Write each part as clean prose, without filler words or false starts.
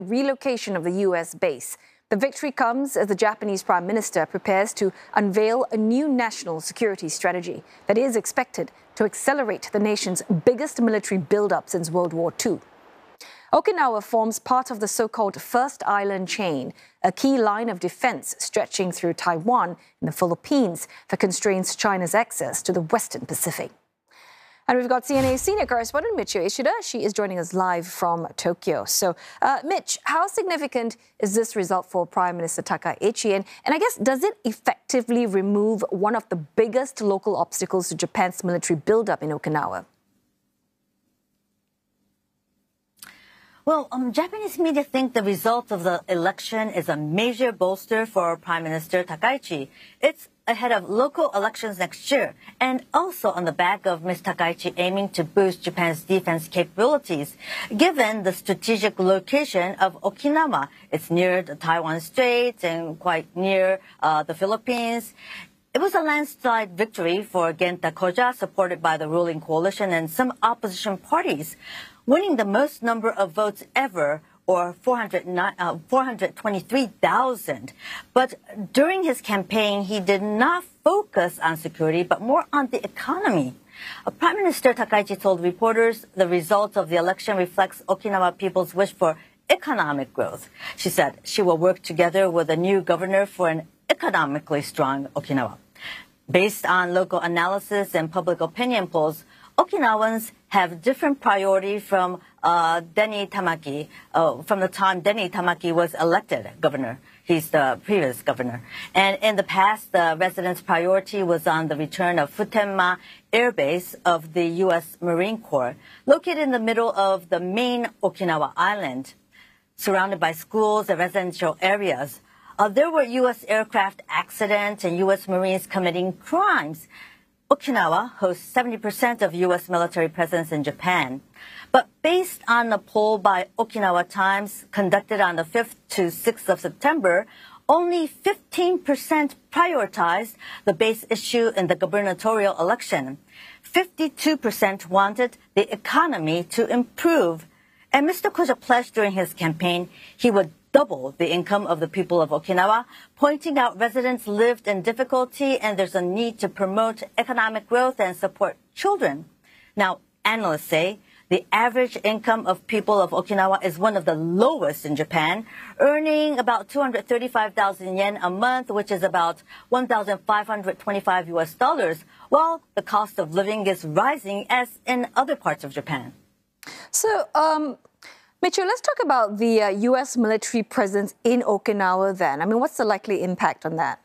relocation of the U.S. base. The victory comes as the Japanese Prime Minister prepares to unveil a new national security strategy that is expected to accelerate the nation's biggest military buildup since World War II. Okinawa forms part of the so-called First Island Chain, a key line of defense stretching through Taiwan and the Philippines that constrains China's access to the Western Pacific. And we've got CNA senior correspondent Michio Ishida. She is joining us live from Tokyo. So, Mitch, how significant is this result for Prime Minister Takaichi? And I guess, does it effectively remove one of the biggest local obstacles to Japan's military buildup in Okinawa? Well, Japanese media think the result of the election is a major bolster for Prime Minister Takaichi. It's ahead of local elections next year, and also on the back of Ms. Takaichi aiming to boost Japan's defense capabilities, given the strategic location of Okinawa. It's near the Taiwan Strait and quite near the Philippines. It was a landslide victory for Genta Koja, supported by the ruling coalition and some opposition parties, winning the most number of votes ever, or 423,000. But during his campaign, he did not focus on security, but more on the economy. Prime Minister Takaichi told reporters the result of the election reflects Okinawa people's wish for economic growth. She said she will work together with a new governor for an economically strong Okinawa. Based on local analysis and public opinion polls, Okinawans have different priority from Denny Tamaki, from the time Denny Tamaki was elected governor. He's the previous governor. And in the past, the residents' priority was on the return of Futenma Air Base of the U.S. Marine Corps, located in the middle of the main Okinawa island, surrounded by schools and residential areas. There were U.S. aircraft accidents and U.S. Marines committing crimes. Okinawa hosts 70% of U.S. military presence in Japan. But based on a poll by Okinawa Times conducted on the 5th to 6th of September, only 15% prioritized the base issue in the gubernatorial election. 52% wanted the economy to improve. And Mr. Koja pledged during his campaign he would double the income of the people of Okinawa, pointing out residents lived in difficulty and there's a need to promote economic growth and support children. Now, analysts say the average income of people of Okinawa is one of the lowest in Japan, earning about 235,000 yen a month, which is about 1,525 US dollars, while the cost of living is rising as in other parts of Japan. So, Mitchell, let's talk about the U.S. military presence in Okinawa then. I mean, what's the likely impact on that?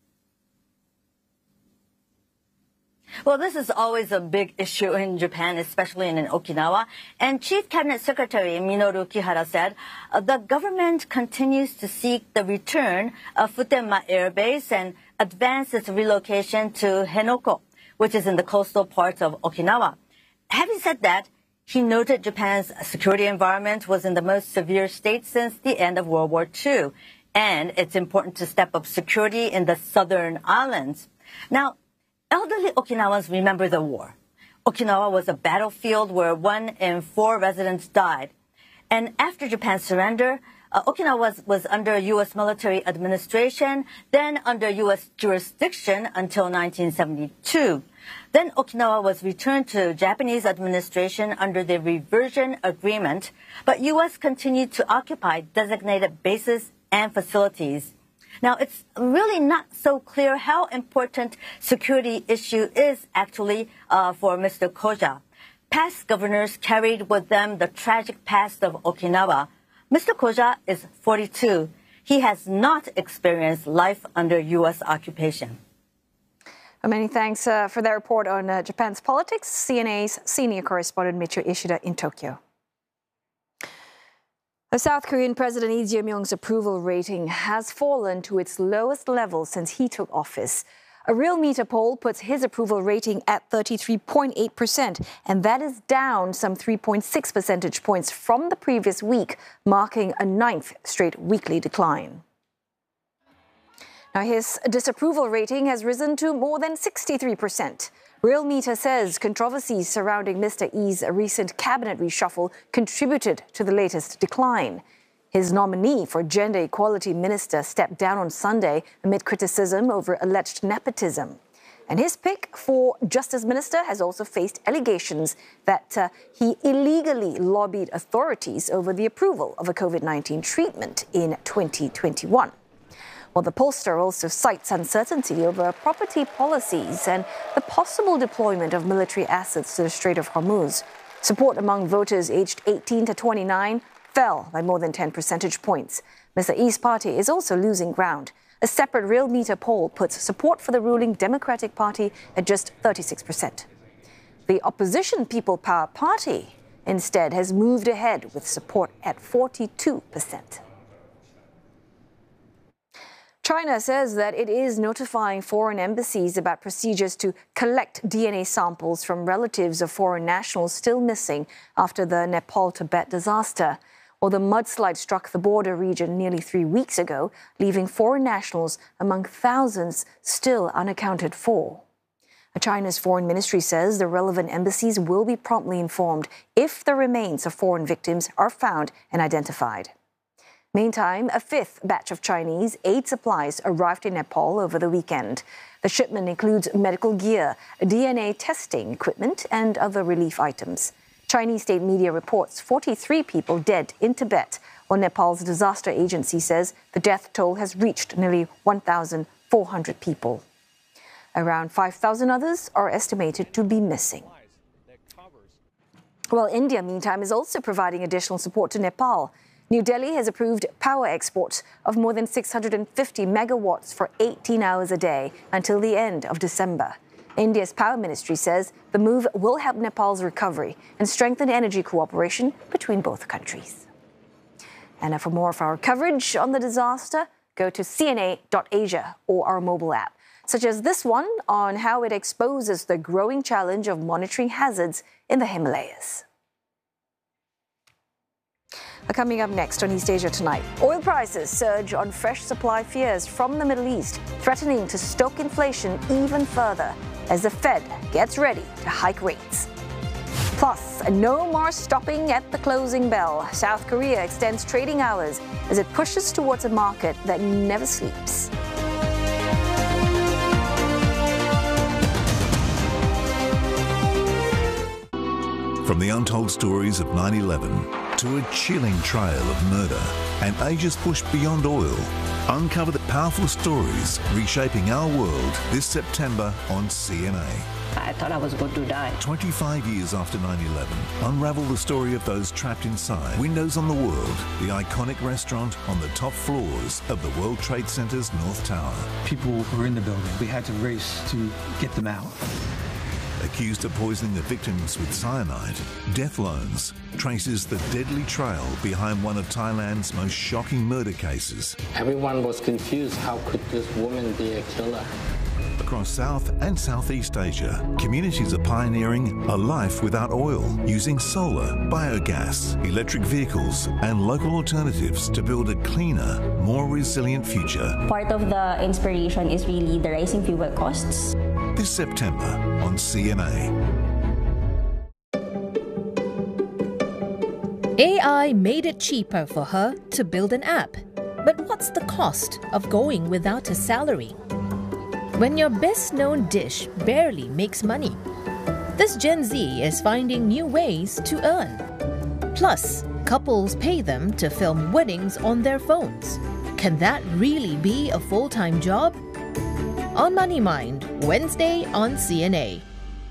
Well, this is always a big issue in Japan, especially in Okinawa. And Chief Cabinet Secretary Minoru Kihara said the government continues to seek the return of Futenma Air Base and advance its relocation to Henoko, which is in the coastal parts of Okinawa. Having said that, he noted Japan's security environment was in the most severe state since the end of World War II, and it's important to step up security in the southern islands. Now, elderly Okinawans remember the war. Okinawa was a battlefield where 1 in 4 residents died. And after Japan's surrender, Okinawa was under U.S. military administration, then under U.S. jurisdiction until 1972. Then Okinawa was returned to Japanese administration under the reversion agreement, but U.S. continued to occupy designated bases and facilities. Now, it's really not so clear how important security issue is actually for Mr. Koja. Past governors carried with them the tragic past of Okinawa. Mr. Koja is 42. He has not experienced life under U.S. occupation. Many thanks for that report on Japan's politics. CNA's senior correspondent Michio Ishida in Tokyo. The South Korean President Lee Jae-myung's approval rating has fallen to its lowest level since he took office. A Real Meter poll puts his approval rating at 33.8%, and that is down some 3.6 percentage points from the previous week, marking a 9th straight weekly decline. Now, his disapproval rating has risen to more than 63%. Real Meter says controversies surrounding Mr. Lee's recent cabinet reshuffle contributed to the latest decline. His nominee for Gender Equality Minister stepped down on Sunday amid criticism over alleged nepotism. And his pick for Justice Minister has also faced allegations that he illegally lobbied authorities over the approval of a COVID-19 treatment in 2021. Well, the pollster also cites uncertainty over property policies and the possible deployment of military assets to the Strait of Hormuz. Support among voters aged 18 to 29 fell by more than 10 percentage points. Mr. Yi's party is also losing ground. A separate Real Meter poll puts support for the ruling Democratic Party at just 36%. The opposition People Power Party instead has moved ahead with support at 42%. China says that it is notifying foreign embassies about procedures to collect DNA samples from relatives of foreign nationals still missing after the Nepal-Tibet disaster. Well, the mudslide struck the border region nearly 3 weeks ago, leaving foreign nationals among thousands still unaccounted for. China's foreign ministry says the relevant embassies will be promptly informed if the remains of foreign victims are found and identified. Meantime, a fifth batch of Chinese aid supplies arrived in Nepal over the weekend. The shipment includes medical gear, DNA testing equipment, and other relief items. Chinese state media reports 43 people dead in Tibet, while Nepal's disaster agency says the death toll has reached nearly 1,400 people. Around 5,000 others are estimated to be missing. Well, India, meantime, is also providing additional support to Nepal. New Delhi has approved power exports of more than 650 megawatts for 18 hours a day until the end of December. India's power ministry says the move will help Nepal's recovery and strengthen energy cooperation between both countries. And for more of our coverage on the disaster, go to cna.asia or our mobile app, such as this one on how it exposes the growing challenge of monitoring hazards in the Himalayas. Coming up next on East Asia Tonight, oil prices surge on fresh supply fears from the Middle East, threatening to stoke inflation even further as the Fed gets ready to hike rates. Plus, no more stopping at the closing bell. South Korea extends trading hours as it pushes towards a market that never sleeps. From the untold stories of 9/11 to a chilling trail of murder and ages pushed beyond oil, uncover the powerful stories reshaping our world this September on CNA. I thought I was going to die. 25 years after 9/11, unravel the story of those trapped inside Windows on the World, the iconic restaurant on the top floors of the World Trade Center's North Tower. People were in the building. We had to race to get them out. Accused of poisoning the victims with cyanide, Death Loans traces the deadly trail behind one of Thailand's most shocking murder cases. Everyone was confused. How could this woman be a killer? Across South and Southeast Asia, communities are pioneering a life without oil, using solar, biogas, electric vehicles, and local alternatives to build a cleaner, more resilient future. Part of the inspiration is really the rising fuel costs. This September on CNA. AI made it cheaper for her to build an app. But what's the cost of going without a salary? When your best-known dish barely makes money, this Gen Z is finding new ways to earn. Plus, couples pay them to film weddings on their phones. Can that really be a full-time job? On Money Mind, Wednesday on CNA.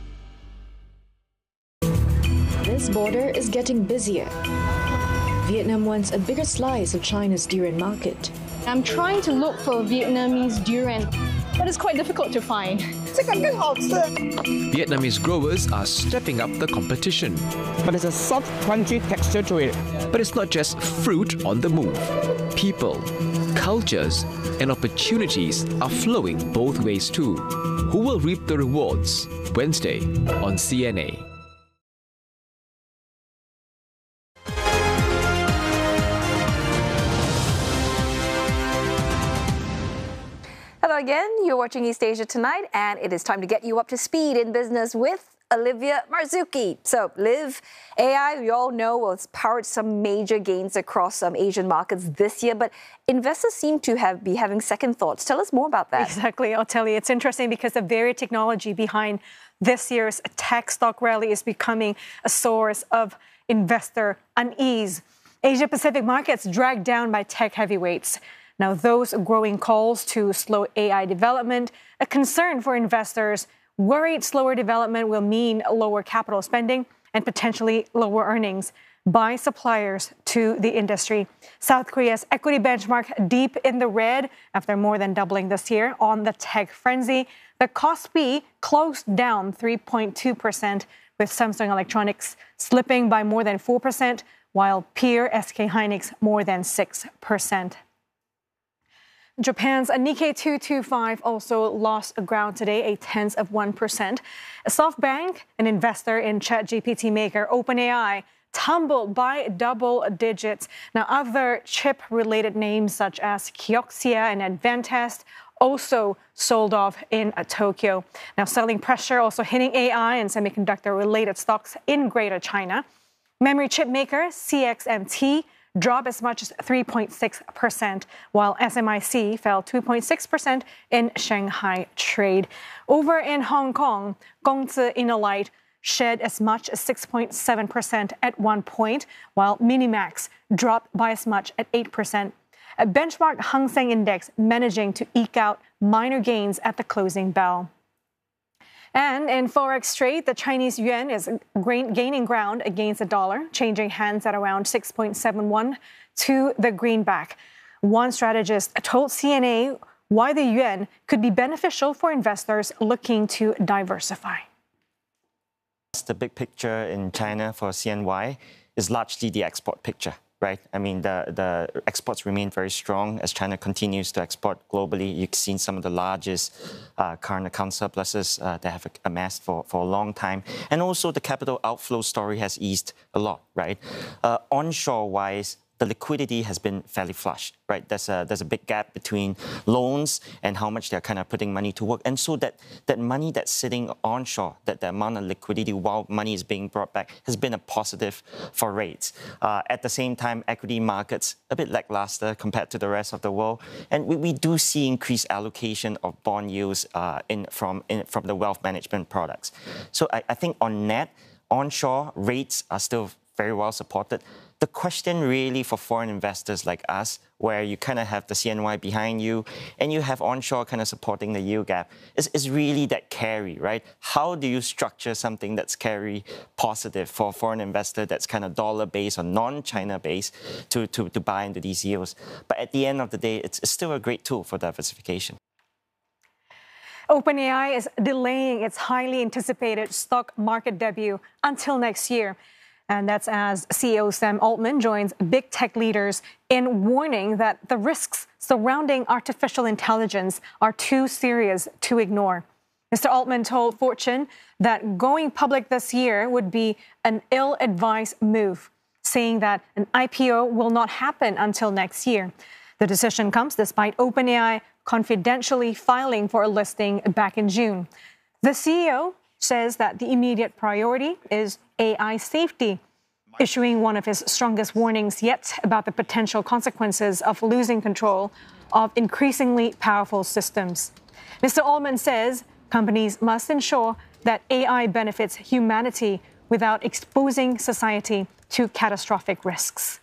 This border is getting busier. Vietnam wants a bigger slice of China's durian market. I'm trying to look for Vietnamese durian, but it's quite difficult to find. Vietnamese growers are stepping up the competition. But there's a soft, crunchy texture to it. But it's not just fruit on the move. People, cultures, and opportunities are flowing both ways too. Who will reap the rewards? Wednesday on CNA. Hello again, you're watching East Asia Tonight, and it is time to get you up to speed in business with Olivia Marzuki. So Liv, AI, we all know, has powered some major gains across some Asian markets this year, but investors seem to be having second thoughts. Tell us more about that. Exactly. I'll tell you, it's interesting because the very technology behind this year's tech stock rally is becoming a source of investor unease. Asia Pacific markets dragged down by tech heavyweights. Now, those growing calls to slow AI development, a concern for investors, worried slower development will mean lower capital spending and potentially lower earnings by suppliers to the industry. South Korea's equity benchmark deep in the red after more than doubling this year on the tech frenzy. The Kospi closed down 3.2%, with Samsung Electronics slipping by more than 4%, while peer SK Hynix more than 6%. Japan's Nikkei 225 also lost ground today, 0.1%. SoftBank, an investor in ChatGPT maker OpenAI, tumbled by double digits. Now, other chip-related names such as Kioxia and Advantest also sold off in Tokyo. Now, selling pressure also hitting AI and semiconductor-related stocks in Greater China. Memory chip maker CXMT dropped as much as 3.6%, while SMIC fell 2.6% in Shanghai trade. Over in Hong Kong, Gongzi Innolight shed as much as 6.7% at one point, while Minimax dropped by as much as 8%. A benchmark Hang Seng Index managing to eke out minor gains at the closing bell. And in Forex trade, the Chinese yuan is gaining ground against the dollar, changing hands at around 6.71 to the greenback. One strategist told CNA why the yuan could be beneficial for investors looking to diversify. The big picture in China for CNY is largely the export picture. Right? I mean, the exports remain very strong as China continues to export globally. You've seen some of the largest current account surpluses they have amassed for a long time. And also the capital outflow story has eased a lot, right? Onshore-wise, the liquidity has been fairly flush, right? There's a big gap between loans and how much they're kind of putting money to work. And so that money that's sitting onshore, that the amount of liquidity while money is being brought back has been a positive for rates. At the same time, equity markets a bit lackluster compared to the rest of the world. And we do see increased allocation of bond yields from the wealth management products. So I think on net, onshore rates are still very well supported. The question really for foreign investors like us, where you kind of have the CNY behind you and you have onshore kind of supporting the yield gap, is really that carry, right? How do you structure something that's carry positive for a foreign investor that's kind of dollar-based or non-China based to buy into these yields? But at the end of the day, it's still a great tool for diversification. OpenAI is delaying its highly anticipated stock market debut until next year. And that's as CEO Sam Altman joins big tech leaders in warning that the risks surrounding artificial intelligence are too serious to ignore. Mr. Altman told Fortune that going public this year would be an ill-advised move, saying that an IPO will not happen until next year. The decision comes despite OpenAI confidentially filing for a listing back in June. The CEO says that the immediate priority is AI safety, issuing one of his strongest warnings yet about the potential consequences of losing control of increasingly powerful systems. Mr. Altman says companies must ensure that AI benefits humanity without exposing society to catastrophic risks.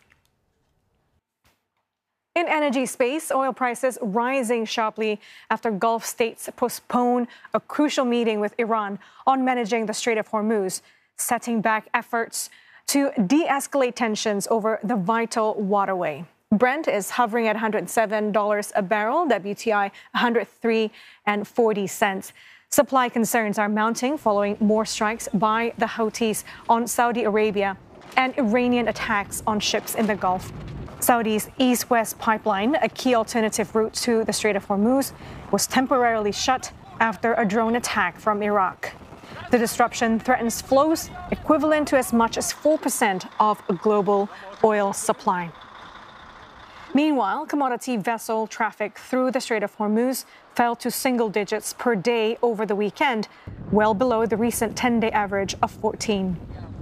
In energy space, oil prices rising sharply after Gulf states postpone a crucial meeting with Iran on managing the Strait of Hormuz, setting back efforts to de-escalate tensions over the vital waterway. Brent is hovering at $107 a barrel, WTI $103.40. Supply concerns are mounting following more strikes by the Houthis on Saudi Arabia and Iranian attacks on ships in the Gulf. Saudi's East-West pipeline, a key alternative route to the Strait of Hormuz, was temporarily shut after a drone attack from Iraq. The disruption threatens flows equivalent to as much as 4% of a global oil supply. Meanwhile, commodity vessel traffic through the Strait of Hormuz fell to single digits per day over the weekend, well below the recent 10-day average of 14.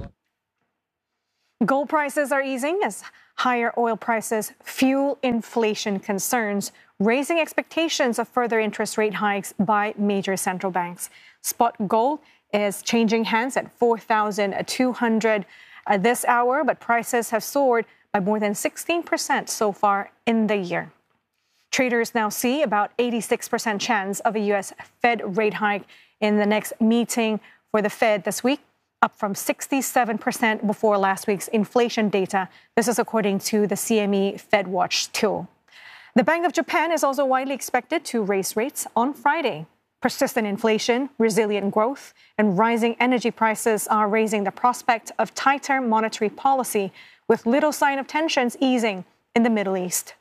Gold prices are easing as higher oil prices fuel inflation concerns, raising expectations of further interest rate hikes by major central banks. Spot gold is changing hands at $4,200 this hour, but prices have soared by more than 16% so far in the year. Traders now see about 86% chance of a U.S. Fed rate hike in the next meeting for the Fed this week, up from 67% before last week's inflation data. This is according to the CME FedWatch tool. The Bank of Japan is also widely expected to raise rates on Friday. Persistent inflation, resilient growth, and rising energy prices are raising the prospect of tighter monetary policy, with little sign of tensions easing in the Middle East.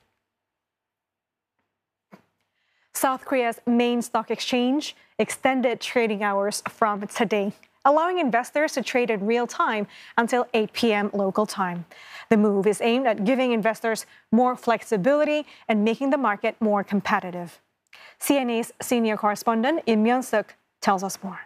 South Korea's main stock exchange extended trading hours from today, allowing investors to trade in real time until 8 p.m. local time. The move is aimed at giving investors more flexibility and making the market more competitive. CNA's senior correspondent Im Myung-suk tells us more.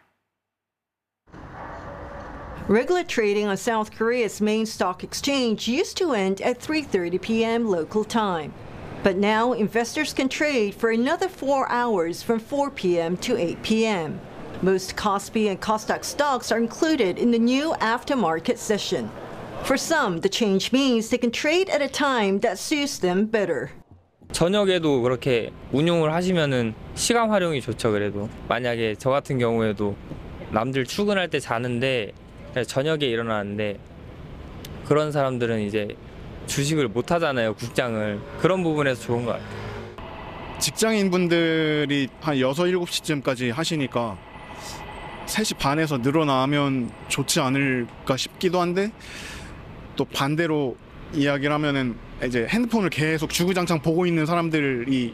Regular trading on South Korea's main stock exchange used to end at 3:30 p.m. local time. But now investors can trade for another 4 hours from 4 p.m. to 8 p.m. Most Kospi and Kosdaq stocks are included in the new aftermarket session. For some, the change means they can trade at a time that suits them better. 저녁에도 그렇게 운용을 하시면은 시간 활용이 좋죠. 그래도 만약에 저 같은 경우에도 남들 출근할 때 자는데 저녁에 일어나는데 그런 사람들은 이제 주식을 못 하잖아요. 국장을. 그런 부분에서 좋은 것 같아요. 직장인분들이 한 6, 7시쯤까지 하시니까 3시 반에서 늘어나면 좋지 않을까 싶기도 한데 또 반대로 이야기를 하면은 이제 핸드폰을 계속 주구장창 보고 있는 사람들이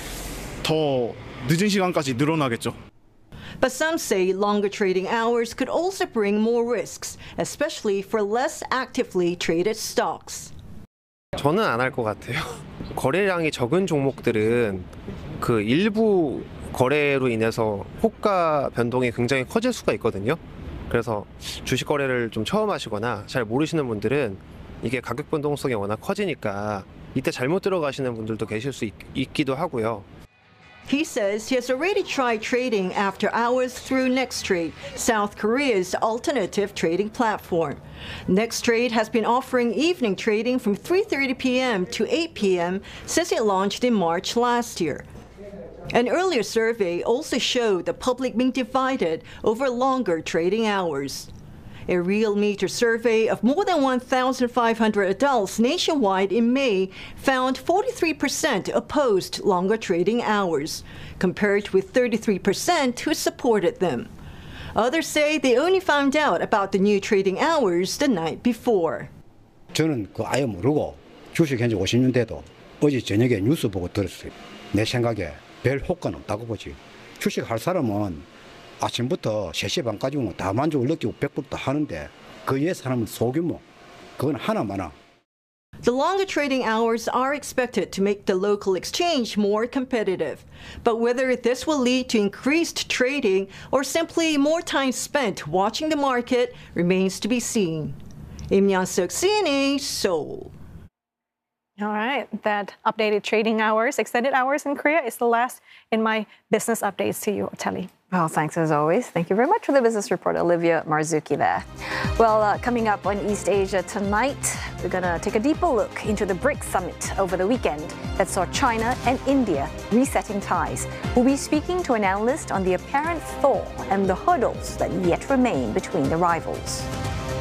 더 늦은 시간까지 늘어나겠죠. But some say longer trading hours could also bring more risks, especially for less actively traded stocks. 저는 안 할 것 같아요. 거래량이 적은 종목들은 그 일부 거래로 인해서 호가 변동이 굉장히 커질 수가 있거든요. 그래서 주식 거래를 좀 처음 하시거나 잘 모르시는 분들은 이게 가격 변동성이 워낙 커지니까 이때 잘못 들어가시는 분들도 계실 수 있기도 하고요. He says he has already tried trading after hours through Nextrade, South Korea's alternative trading platform. Nextrade has been offering evening trading from 3:30 p.m. to 8 p.m. since it launched in March last year. An earlier survey also showed the public being divided over longer trading hours. A Real Meter survey of more than 1,500 adults nationwide in May found 43% opposed longer trading hours, compared with 33% who supported them. Others say they only found out about the new trading hours the night before. 저는 아예 모르고 주식 현재 50년대도 어제 저녁에 뉴스 보고 들었어요. 내 생각에 별 효과는 없다고 보지. 주식 할 사람은 아침부터 3시 반까지 오면 다 만족을 느끼고 100% 하는데 그 위에 사람은 소규모. 그건 하나마나. The longer trading hours are expected to make the local exchange more competitive. But whether this will lead to increased trading or simply more time spent watching the market remains to be seen. Im Myung-suk, CNA, Seoul. All right, that updated trading hours, extended hours in Korea is the last in my business updates to you, Telly. Well, thanks as always. Thank you very much for the business report, Olivia Marzuki there. Well, coming up on East Asia tonight, we're going to take a deeper look into the BRICS summit over the weekend that saw China and India resetting ties. We'll be speaking to an analyst on the apparent thaw and the hurdles that yet remain between the rivals.